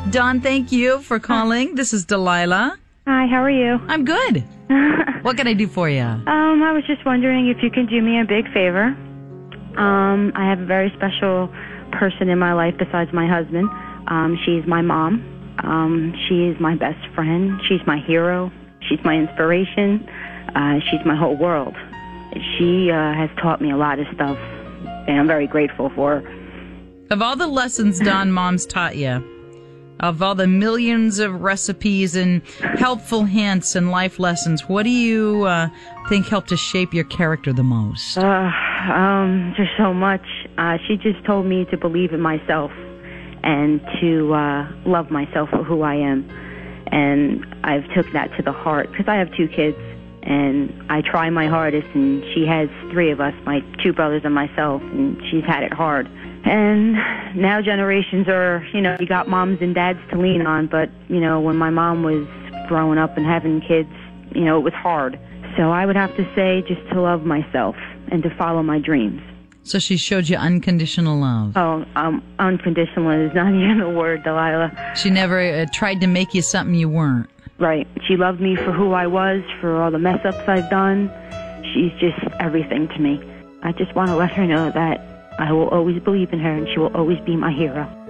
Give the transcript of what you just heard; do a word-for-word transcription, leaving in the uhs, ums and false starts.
Dawn, thank you for calling. This is Delilah. Hi, how are you? I'm good. What can I do for you? Um, I was just wondering if you can do me a big favor. Um, I have a very special person in my life besides my husband. Um, she's my mom. Um, she is my best friend. She's my hero. She's my inspiration. Uh, she's my whole world. She uh, has taught me a lot of stuff, and I'm very grateful for her. Of all the lessons Dawn Mom's taught you, of all the millions of recipes and helpful hints and life lessons, what do you uh, think helped to shape your character the most? Uh, um, there's so much. Uh, she just told me to believe in myself and to uh, love myself for who I am. And I've took that to the heart because I have two kids, and I try my hardest, and she has three of us, my two brothers and myself, and she's had it hard. And now generations are, you know, you got moms and dads to lean on, but, you know, when my mom was growing up and having kids, you know, it was hard. So I would have to say just to love myself and to follow my dreams. So she showed you unconditional love. Oh, um, unconditional is not even a word, Delilah. She never uh, tried to make you something you weren't. Right. She loved me for who I was, for all the mess-ups I've done. She's just everything to me. I just want to let her know that I will always believe in her, and she will always be my hero.